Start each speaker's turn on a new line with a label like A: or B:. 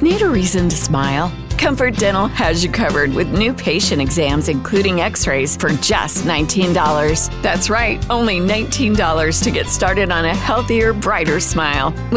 A: Need a reason to smile? Comfort Dental has you covered with new patient exams, including x-rays, for just $19. That's right, only $19 to get started on a healthier, brighter smile.